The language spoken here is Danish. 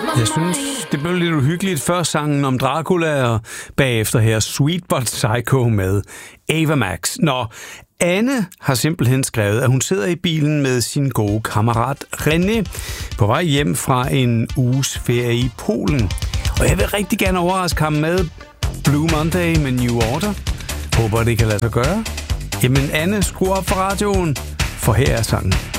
Jeg synes, det blev lidt uhyggeligt. Først sangen om Dracula, og bagefter her Sweet But Psycho med Ava Max. Nå, Anne har simpelthen skrevet, at hun sidder i bilen med sin gode kammerat René på vej hjem fra en uges ferie i Polen. Og jeg vil rigtig gerne overraske ham med Blue Monday med New Order. Håber, det kan lade sig gøre. Jamen Anne, skru op for radioen, for her er sangen.